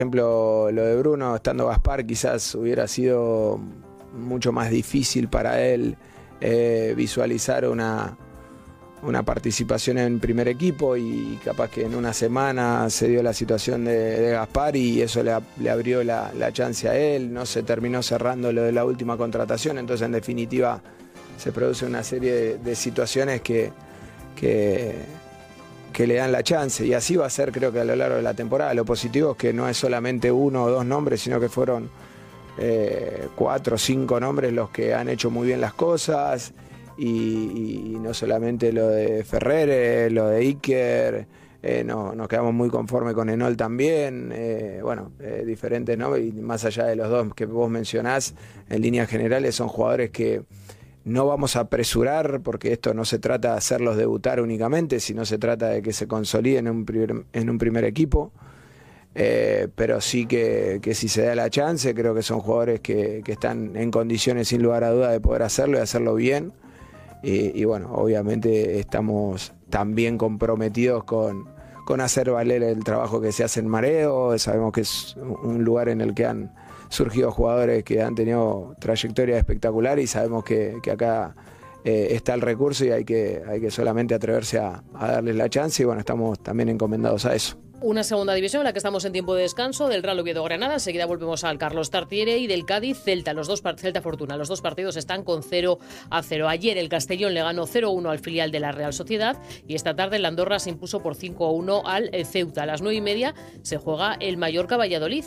ejemplo, lo de Bruno, estando Gaspar, quizás hubiera sido mucho más difícil para él visualizar una participación en primer equipo, y capaz que en una semana se dio la situación de Gaspar y eso le abrió la chance a él. No se terminó cerrando lo de la última contratación, entonces en definitiva se produce una serie de situaciones que le dan la chance, y así va a ser, creo que a lo largo de la temporada. Lo positivo es que no es solamente uno o dos nombres, sino que fueron 4 o 5 nombres los que han hecho muy bien las cosas, y no solamente lo de Ferrer, lo de Iker, nos quedamos muy conformes con Enol también, diferentes, ¿no? Y más allá de los dos que vos mencionás, en líneas generales son jugadores que no vamos a apresurar, porque esto no se trata de hacerlos debutar únicamente, sino se trata de que se consoliden en un primer equipo. Pero sí que si se da la chance, creo que son jugadores que están en condiciones sin lugar a duda de poder hacerlo y hacerlo bien. Y bueno, obviamente estamos también comprometidos con hacer valer el trabajo que se hace en Mareo. Sabemos que es un lugar en el que han surgido jugadores que han tenido trayectoria espectacular, y sabemos que acá está el recurso y hay que solamente atreverse a darles la chance, y bueno, estamos también encomendados a eso. Una segunda división en la que estamos en tiempo de descanso, del Real Oviedo Granada. Enseguida volvemos al Carlos Tartiere, y del Cádiz Celta. Celta Fortuna. Los dos partidos están con 0-0. Ayer el Castellón le ganó 0-1 al filial de la Real Sociedad, y esta tarde el Andorra se impuso por 5-1 al Ceuta. A las 9:30 se juega el Mallorca Valladolid,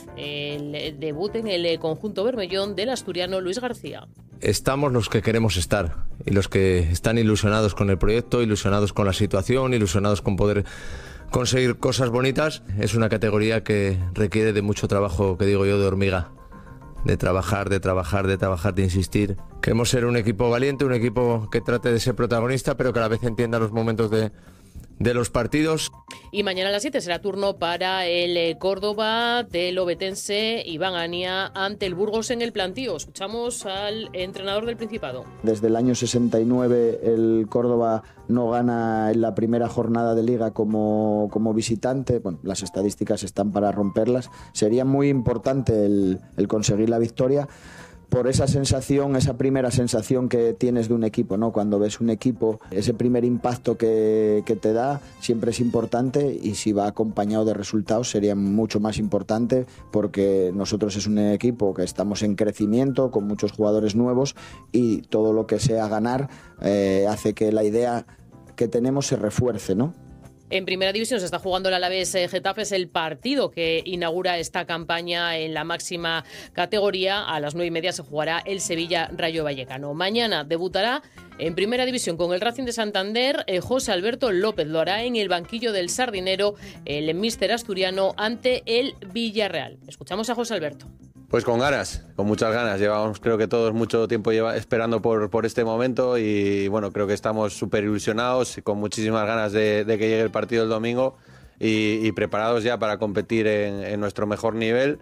el debut en el conjunto bermellón del asturiano Luis García. Estamos los que queremos estar, y los que están ilusionados con el proyecto, ilusionados con la situación, ilusionados con poder conseguir cosas bonitas. Es una categoría que requiere de mucho trabajo, que digo yo, de hormiga, de trabajar, de insistir. Queremos ser un equipo valiente, un equipo que trate de ser protagonista, pero que a la vez entienda los momentos de los partidos. Y mañana a las 7 será turno para el Córdoba del obetense Iván Ania ante el Burgos en el Plantío. Escuchamos al entrenador del Principado. Desde el año 69 el Córdoba no gana en la primera jornada de Liga como visitante. Bueno, las estadísticas están para romperlas. Sería muy importante el conseguir la victoria, por esa sensación, esa primera sensación que tienes de un equipo, ¿no? Cuando ves un equipo, ese primer impacto que te da siempre es importante, y si va acompañado de resultados sería mucho más importante, porque nosotros es un equipo que estamos en crecimiento, con muchos jugadores nuevos, y todo lo que sea ganar hace que la idea que tenemos se refuerce, ¿no? En primera división se está jugando el Alavés Getafe, es el partido que inaugura esta campaña en la máxima categoría. A las 9:30 se jugará el Sevilla Rayo Vallecano. Mañana debutará en primera división con el Racing de Santander José Alberto López. Lo hará en el banquillo del Sardinero el míster asturiano ante el Villarreal. Escuchamos a José Alberto. Pues con ganas, con muchas ganas. Llevamos, creo que todos, mucho tiempo esperando por este momento, y bueno, creo que estamos súper ilusionados y con muchísimas ganas de que llegue el partido el domingo, y preparados ya para competir en nuestro mejor nivel,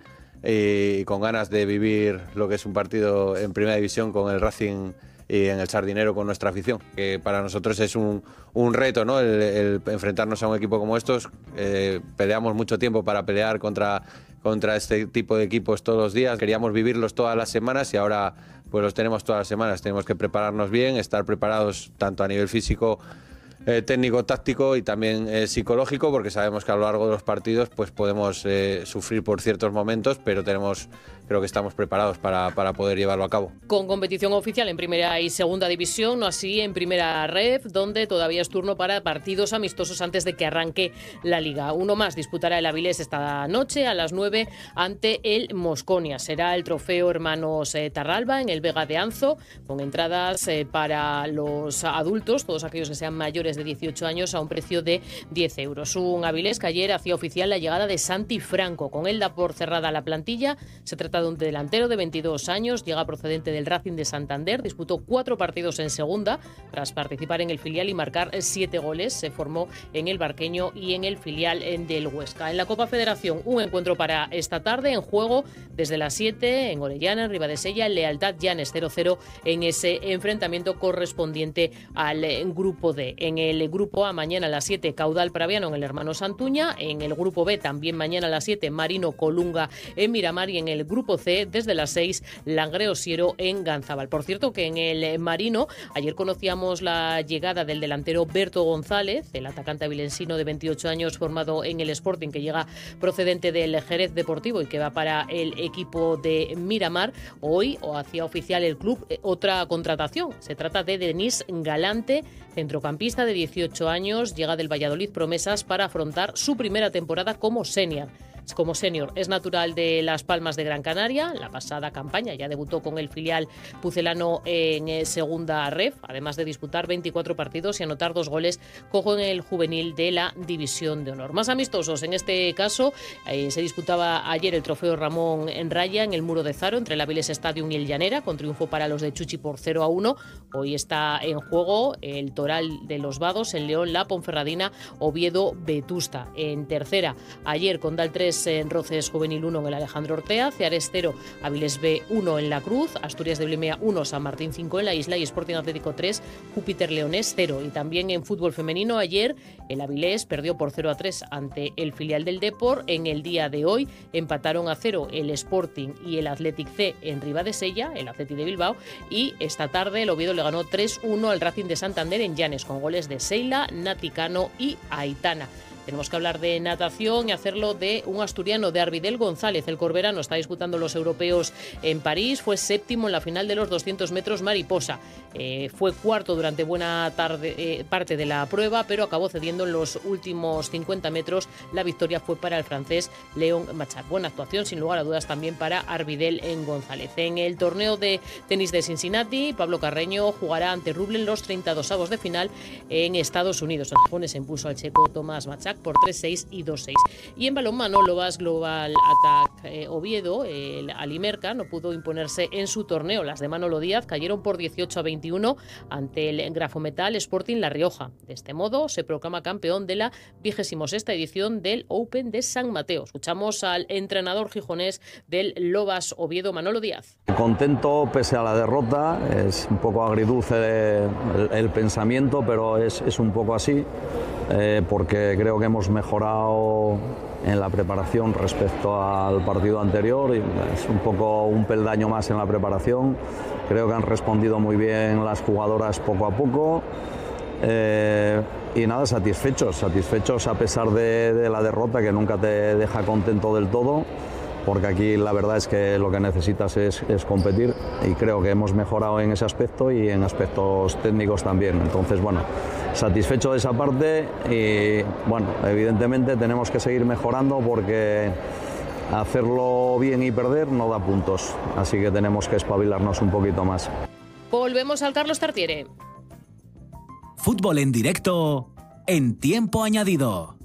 y con ganas de vivir lo que es un partido en primera división con el Racing y en el Sardinero con nuestra afición, que para nosotros es un reto, ¿no? El enfrentarnos a un equipo como estos. Peleamos mucho tiempo para pelear contra este tipo de equipos todos los días. Queríamos vivirlos todas las semanas, y ahora pues los tenemos todas las semanas. Tenemos que prepararnos bien, estar preparados tanto a nivel físico, técnico, táctico y también psicológico, porque sabemos que a lo largo de los partidos pues podemos sufrir por ciertos momentos, pero creo que estamos preparados para poder llevarlo a cabo. Con competición oficial en primera y segunda división, no así en primera ref, donde todavía es turno para partidos amistosos antes de que arranque la Liga. Uno más disputará el Avilés esta noche a las 9 ante el Mosconia. Será el trofeo Hermanos Tarralba en el Vega de Anzo, con entradas para los adultos, todos aquellos que sean mayores de 18 años, a un precio de 10 euros. Un Avilés que ayer hacía oficial la llegada de Santi Franco. Con él da por cerrada la plantilla. Se trata de un delantero de 22 años, llega procedente del Racing de Santander, disputó 4 partidos en segunda tras participar en el filial y marcar 7 goles. Se formó en el Barqueño y en el filial del Huesca. En la Copa Federación, un encuentro para esta tarde, en juego desde las 7 en Orellana, en Ribadesella, Lealtad Llanes 0-0 en ese enfrentamiento correspondiente al grupo D. En el grupo A mañana a las 7 Caudal Praviano en el Hermano Santuña, en el grupo B también mañana a las 7 Marino Colunga en Miramar y en el grupo C desde las 6 Langreo Siero en Ganzábal. Por cierto que en el Marino ayer conocíamos la llegada del delantero Berto González, el atacante avilensino de 28 años formado en el Sporting, que llega procedente del Jerez Deportivo y que va para el equipo de Miramar. Hoy hacía oficial el club otra contratación. Se trata de Denis Galante, centrocampista de 18 años, llega del Valladolid Promesas para afrontar su primera temporada como senior. Es natural de Las Palmas de Gran Canaria. La pasada campaña ya debutó con el filial pucelano en segunda ref, además de disputar 24 partidos y anotar 2 goles, cojo en el juvenil de la División de Honor. Más amistosos, en este caso se disputaba ayer el trofeo Ramón en Raya en el Muro de Zaro entre el Avilés Stadium y el Llanera, con triunfo para los de Chuchi por 0-1. Hoy está en juego el Toral de los Vados, el León, la Ponferradina, Oviedo, Vetusta. En tercera, ayer con Dal 3 en Roces Juvenil 1 en el Alejandro Ortea, Ceares 0, Avilés B 1 en La Cruz, Asturias de Blimea 1, San Martín 5 en la Isla y Sporting Atlético 3, Júpiter Leonés 0. Y también en fútbol femenino ayer el Avilés perdió por 0-3 ante el filial del Depor. En el día de hoy empataron a 0 el Sporting y el Athletic C en Ribadesella, el Athletic de Bilbao, y esta tarde el Oviedo le ganó 3-1 al Racing de Santander en Llanes con goles de Seila, Naticano y Aitana. Tenemos que hablar de natación y hacerlo de un asturiano, de Arvidel González. El corberano está disputando los europeos en París. Fue séptimo en la final de los 200 metros mariposa. Fue cuarto durante buena parte de la prueba, pero acabó cediendo en los últimos 50 metros. La victoria fue para el francés León Machar. Buena actuación, sin lugar a dudas, también para Arvidel González. En el torneo de tenis de Cincinnati, Pablo Carreño jugará ante Rublen los 32avos de final en Estados Unidos. En Japón se impuso al checo Tomás Machak por 3-6 y 2-6. Y en balonmano, Lobas Global Attack Oviedo, el Alimerca, no pudo imponerse en su torneo. Las de Manolo Díaz cayeron por 18-21 ante el Grafometal Sporting La Rioja. De este modo, se proclama campeón de la 26ª edición del Open de San Mateo. Escuchamos al entrenador gijonés del Lobas Oviedo, Manolo Díaz. Contento pese a la derrota, es un poco agridulce el pensamiento, pero es un poco así, porque creo que hemos mejorado en la preparación respecto al partido anterior, y es un poco un peldaño más en la preparación. Creo que han respondido muy bien las jugadoras poco a poco, y nada, satisfechos a pesar de la derrota, que nunca te deja contento del todo, porque aquí la verdad es que lo que necesitas es competir, y creo que hemos mejorado en ese aspecto y en aspectos técnicos también. Entonces, bueno, satisfecho de esa parte, y bueno, evidentemente tenemos que seguir mejorando, porque hacerlo bien y perder no da puntos, así que tenemos que espabilarnos un poquito más. Volvemos al Carlos Tartiere. Fútbol en directo en tiempo añadido.